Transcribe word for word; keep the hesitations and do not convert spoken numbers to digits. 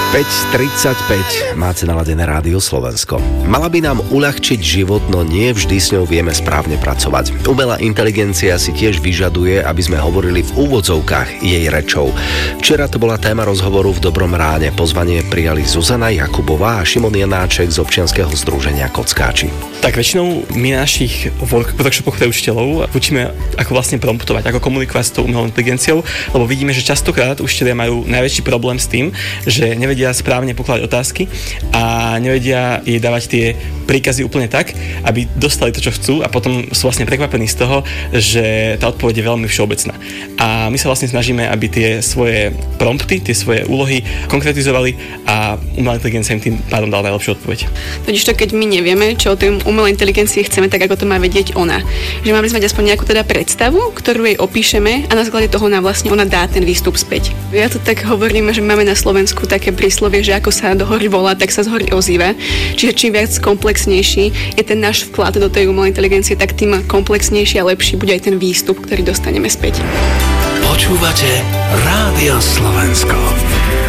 päť tridsaťpäť, máte naladené Rádio Slovensko. Mala by nám uľahčiť život, no nie vždy s ňou vieme správne pracovať. Umelá inteligencia si tiež vyžaduje, aby sme hovorili v úvodzovkách jej rečou. Včera to bola téma rozhovoru v Dobrom ráne. Pozvanie prijali Zuzana Jakubová a Šimon Janáček z občianskeho združenia Kockáči. Tak väčšinou my na našich workshopoch pre učiteľov učíme, ako vlastne promptovať, ako komunikovať s tou umelou inteligenciou, lebo vidíme, že častokrát učitelia majú najväčší problém s tým, že nevedia správne pokladať otázky a nevedia jej dávať tie príkazy úplne tak, aby dostali to, čo chcú, a potom sú vlastne prekvapení z toho, že tá odpoveď je veľmi všeobecná. A my sa vlastne snažíme, aby tie svoje prompty, tie svoje úlohy konkretizovali a umelá inteligencia im tým pádom dala najlepšiu odpoveď. Totiž to, keď my nevieme, čo o tej umelej inteligencii chceme, tak ako to má vedieť ona. Že máme mať aspoň nejakú teda predstavu, ktorú jej opíšeme, a na základe toho nám vlastne ona dá ten výstup späť. Ja to tak hovorím, že máme na Slovensku také príslovie, že ako sa do hory volá, tak sa z hory ozýva. Čiže čím viac komplexnejší je ten náš vklad do tej umelej inteligencie, tak tým komplexnejší a lepší bude aj ten výstup, ktorý dostaneme späť. Počúvate Rádio Slovensko.